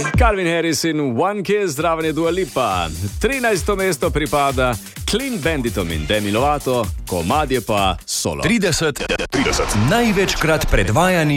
Calvin Harris in One Kiss, zraven je Dua Lipa. 13. mesto pripada Clean Banditom in Demi Lovato, komad je pa Solo. 30. Največkrat predvajani